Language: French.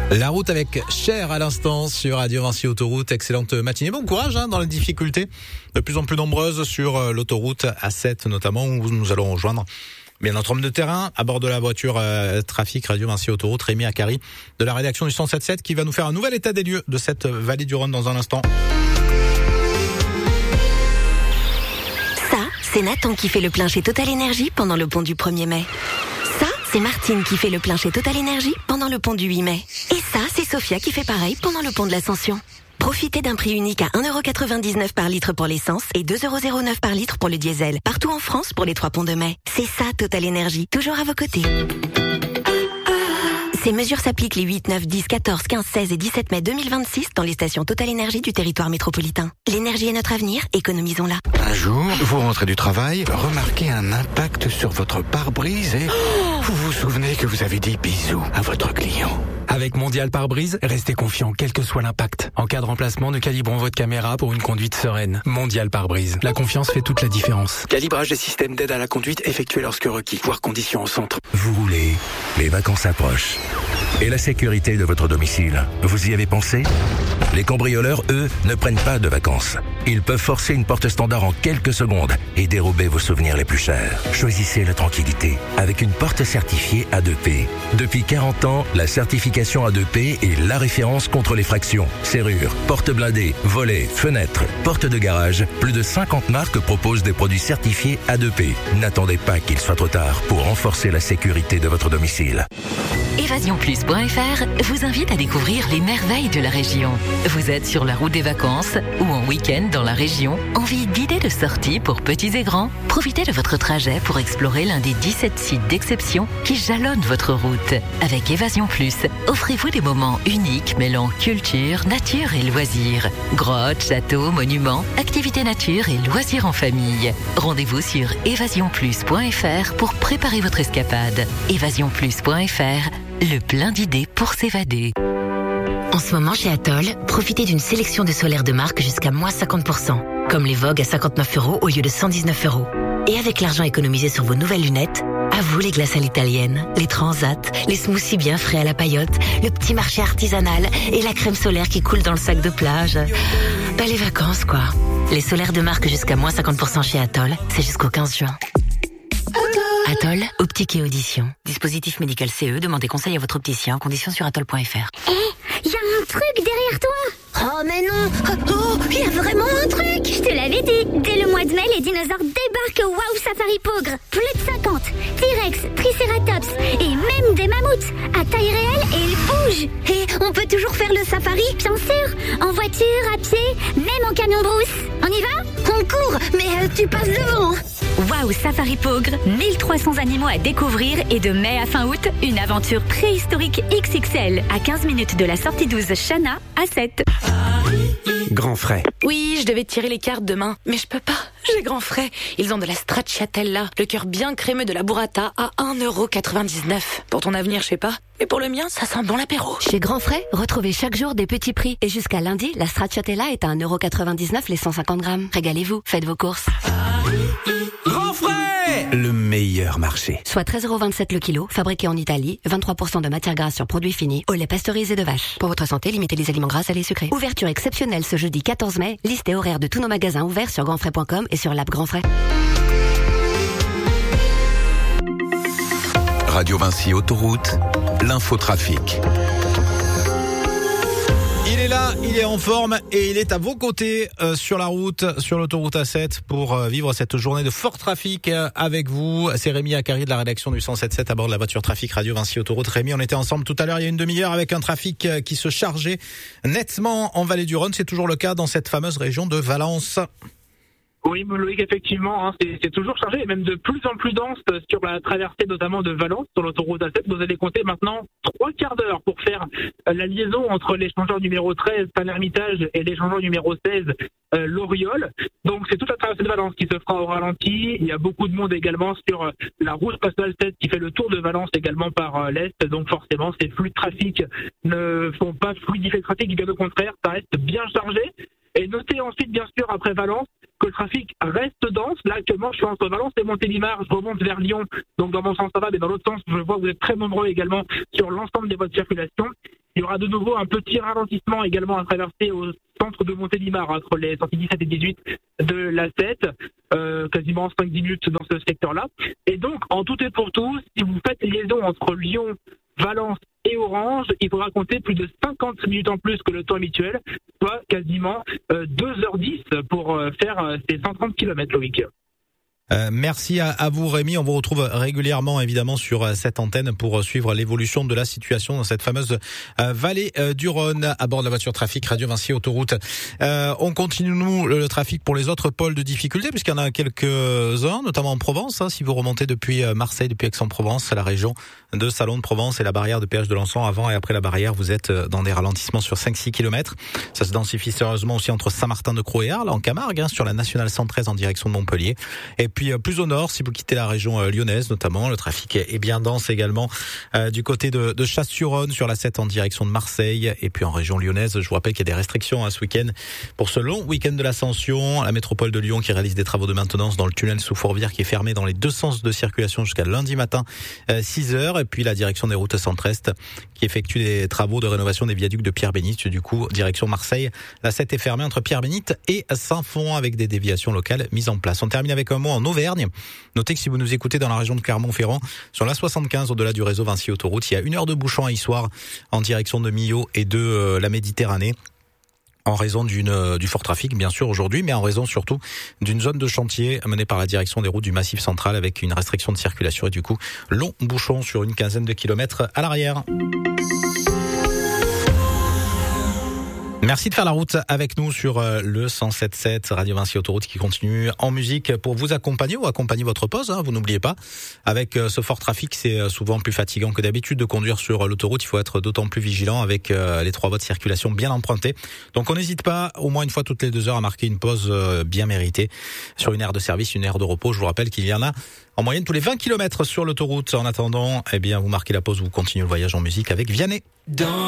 La route avec Cher à l'instant sur Radio Vinci Autoroute. Excellente matinée. Bon courage dans les difficultés de plus en plus nombreuses sur l'autoroute A7 notamment, où nous allons rejoindre bien notre homme de terrain à bord de la voiture trafic Radio Vinci Autoroute, Rémi Akari de la rédaction du 107.7 qui va nous faire un nouvel état des lieux de cette vallée du Rhône dans un instant. Ça, c'est Nathan qui fait le plein chez Total Énergie pendant le pont du 1er mai. Ça, c'est Martine qui fait le plein chez Total Énergie pendant le pont du 8 mai. Et ça, c'est Sophia qui fait pareil pendant le pont de l'Ascension. Profitez d'un prix unique à 1,99€ par litre pour l'essence et 2,09€ par litre pour le diesel. Partout en France pour les 3 ponts de mai. C'est ça Total Énergie, toujours à vos côtés. Ces mesures s'appliquent les 8, 9, 10, 14, 15, 16 et 17 mai 2026 dans les stations Total Énergie du territoire métropolitain. L'énergie est notre avenir, économisons-la. Un jour, vous rentrez du travail, remarquez un impact sur votre pare-brise et vous vous souvenez que vous avez dit bisous à votre client. Avec Mondial Pare-Brise, restez confiant quel que soit l'impact. En cas de remplacement, nous calibrons votre caméra pour une conduite sereine. Mondial Pare-Brise. La confiance fait toute la différence. Calibrage des systèmes d'aide à la conduite effectué lorsque requis. Voir conditions au centre. Vous roulez, les vacances approchent. Et la sécurité de votre domicile, vous y avez pensé ? Les cambrioleurs, eux, ne prennent pas de vacances. Ils peuvent forcer une porte standard en quelques secondes et dérober vos souvenirs les plus chers. Choisissez la tranquillité avec une porte certifiée A2P. Depuis 40 ans, la certification A2P est la référence contre les fractions. Serrures, portes blindées, volets, fenêtres, portes de garage. Plus de 50 marques proposent des produits certifiés A2P. N'attendez pas qu'il soit trop tard pour renforcer la sécurité de votre domicile. EvasionPlus.fr vous invite à découvrir les merveilles de la région. Vous êtes sur la route des vacances ou en week-end dans la région, envie d'idées de sortie pour petits et grands? Profitez de votre trajet pour explorer l'un des 17 sites d'exception qui jalonnent votre route. Avec Évasion Plus, offrez-vous des moments uniques mêlant culture, nature et loisirs. Grottes, châteaux, monuments, activités nature et loisirs en famille. Rendez-vous sur EvasionPlus.fr pour préparer votre escapade. EvasionPlus.fr, le plein d'idées pour s'évader. En ce moment, chez Atoll, profitez d'une sélection de solaires de marque jusqu'à moins 50%, comme les Vogue à 59€ au lieu de 119€. Et avec l'argent économisé sur vos nouvelles lunettes, à vous les glaces à l'italienne, les transats, les smoothies bien frais à la paillote, le petit marché artisanal et la crème solaire qui coule dans le sac de plage. Bah, les vacances, quoi. Les solaires de marque jusqu'à moins 50% chez Atoll, c'est jusqu'au 15 juin. Atoll, optique et audition. Dispositif médical CE, demandez conseil à votre opticien. Conditions sur atoll.fr. Y a un truc derrière toi. Oh mais non. Oh, y a vraiment un truc. Je te l'avais dit. Dès le mois de mai, les dinosaures débarquent au Wow Safari Pogre. Plus de 50. T-Rex, Triceratops et même des mammouths. À taille réelle et ils bougent. Et on peut toujours faire le safari, bien sûr. En voiture, à pied, même en camion brousse. On y va? On court, mais tu passes devant. Wow Safari Pogre, 1300 animaux à découvrir et de mai à fin août, une aventure préhistorique XXL à 15 minutes de la sortie 12 Chana à 7. Grand frais. Oui, je devais tirer les cartes demain, mais je peux pas. J'ai grand frais. Ils ont de la stracciatella, le cœur bien crémeux de la burrata à 1,99€. Pour ton avenir, je sais pas. Mais pour le mien, ça sent bon l'apéro. Chez Grand Frais, retrouvez chaque jour des petits prix. Et jusqu'à lundi, la stracciatella est à 1,99€ les 150 grammes. Régalez-vous, faites vos courses. Grand frais, le meilleur marché. Soit 13,27€ le kilo, fabriqué en Italie, 23% de matière grasse sur produits finis, au lait pasteurisé de vache. Pour votre santé, limitez les aliments gras et les sucrés. Ouverture exceptionnelle ce jeudi 14 mai. Liste et horaire de tous nos magasins ouverts sur grandfrais.com et sur l'app Grand Frais. Radio Vinci Autoroute, l'infotrafic. Il est là, il est en forme et il est à vos côtés sur la route, sur l'autoroute A7 pour vivre cette journée de fort trafic avec vous. C'est Rémi Akari de la rédaction du 107.7 à bord de la voiture trafic Radio Vinci Autoroute. Rémi, on était ensemble tout à l'heure il y a une demi-heure avec un trafic qui se chargeait nettement en vallée du Rhône. C'est toujours le cas dans cette fameuse région de Valence. Oui, Loïc, effectivement, c'est toujours chargé et même de plus en plus dense sur la traversée notamment de Valence, sur l'autoroute A7. Vous allez compter maintenant 3 quarts d'heure pour faire la liaison entre l'échangeur numéro 13, Saint-Hermitage, et l'échangeur numéro 16, Loriol. Donc c'est toute la traversée de Valence qui se fera au ralenti. Il y a beaucoup de monde également sur la route nationale 7 qui fait le tour de Valence également par l'Est. Donc forcément, ces flux de trafic ne font pas fluidifier le trafic, bien au contraire, ça reste bien chargé. Et notez ensuite, bien sûr, après Valence, que le trafic reste dense. Là, actuellement, je suis entre Valence et Montélimar. Je remonte vers Lyon. Donc, dans mon sens, ça va. Mais dans l'autre sens, je vois que vous êtes très nombreux également sur l'ensemble des voies de circulation. Il y aura de nouveau un petit ralentissement également à traverser au centre de Montélimar, entre les sorties 17 et 18 de l'A7, quasiment 5-10 minutes dans ce secteur-là. Et donc, en tout et pour tout, si vous faites liaison entre Lyon, Valence et Orange, il faudra compter plus de 50 minutes en plus que le temps habituel, soit quasiment 2h10 pour faire ces 130 km, Loïc. Merci à vous Rémi, on vous retrouve régulièrement évidemment sur cette antenne pour suivre l'évolution de la situation dans cette fameuse vallée du Rhône à bord de la voiture trafic Radio Vinci Autoroute. On continue nous le trafic pour les autres pôles de difficulté puisqu'il y en a quelques-uns, notamment en Provence, si vous remontez depuis Marseille, depuis Aix-en-Provence, la région de Salon de Provence et la barrière de péage de Lançon, avant et après la barrière, vous êtes dans des ralentissements sur 5-6 km. Ça se densifie sérieusement aussi entre Saint-Martin-de-Croix et Arles en Camargue, sur la nationale 113 en direction de Montpellier. Et puis plus au nord, si vous quittez la région lyonnaise notamment, le trafic est bien dense également du côté de Chasse-sur-Rhône sur la 7 en direction de Marseille. Et puis en région lyonnaise, je vous rappelle qu'il y a des restrictions ce week-end pour ce long week-end de l'Ascension. La métropole de Lyon qui réalise des travaux de maintenance dans le tunnel sous Fourvière qui est fermé dans les deux sens de circulation jusqu'à lundi matin 6h. Et puis la direction des routes centre-est qui effectue des travaux de rénovation des viaducs de Pierre-Bénite. Du coup, direction Marseille, la 7 est fermée entre Pierre-Bénite et Saint-Fond avec des déviations locales mises en place. On termine avec un mot en Auvergne. Notez que si vous nous écoutez dans la région de Clermont-Ferrand, sur la 75 au-delà du réseau Vinci Autoroute, il y a 1 heure de bouchon à Issoire en direction de Millau et de la Méditerranée. En raison du fort trafic, bien sûr, aujourd'hui, mais en raison surtout d'une zone de chantier menée par la direction des routes du Massif Central avec une restriction de circulation et du coup, long bouchon sur une quinzaine de kilomètres à l'arrière. Merci de faire la route avec nous sur le 107.7 Radio Vinci Autoroute qui continue en musique pour vous accompagner ou accompagner votre pause. Vous n'oubliez pas, avec ce fort trafic, c'est souvent plus fatigant que d'habitude de conduire sur l'autoroute. Il faut être d'autant plus vigilant avec les 3 voies de circulation bien empruntées. Donc on n'hésite pas, au moins une fois toutes les 2 heures, à marquer une pause bien méritée sur une aire de service, une aire de repos. Je vous rappelle qu'il y en a en moyenne tous les 20 km sur l'autoroute. En attendant, vous marquez la pause, vous continuez le voyage en musique avec Vianney.